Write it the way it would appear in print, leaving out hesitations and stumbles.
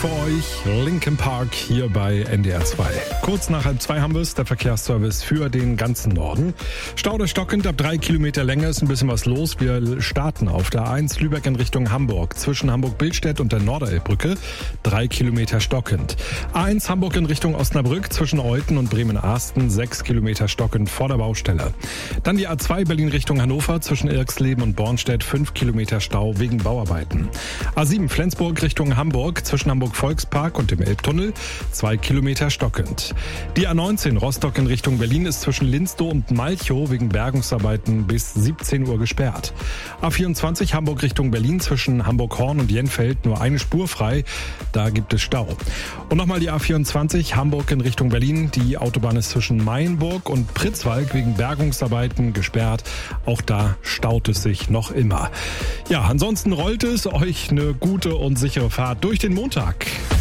für euch Linkin Park hier bei NDR 2. Kurz nach 1:30 haben wir es, der Verkehrsservice für den ganzen Norden. Stau oder stockend, ab 3 Kilometer Länge ist ein bisschen was los. Wir starten auf der A1 Lübeck in Richtung Hamburg. Zwischen Hamburg-Billstedt und der Norderelbbrücke 3 Kilometer stockend. A1 Hamburg in Richtung Osnabrück zwischen Olten und Bremen-Arsten 6 Kilometer stockend vor der Baustelle. Dann die A2 Berlin Richtung Hannover zwischen Irksleben und Bornstedt 5 Kilometer Stau wegen Bauarbeiten. A7 Flensburg Richtung Hamburg zwischen Hamburg-Volkspark und dem Elbtunnel 2 Kilometer stockend. Die A19 Rostock in Richtung Berlin ist zwischen Linstow und Malchow wegen Bergungsarbeiten bis 17 Uhr gesperrt. A24 Hamburg Richtung Berlin zwischen Hamburg-Horn und Jenfeld nur eine Spur frei, da gibt es Stau. Und nochmal die A24 Hamburg in Richtung Berlin, die Autobahn ist zwischen Mayenburg und Pritzwalk wegen Bergungsarbeiten gesperrt, auch da staut es sich noch immer. Ja, ansonsten rollt es, euch eine gute und sichere Fahrt durch den Montag.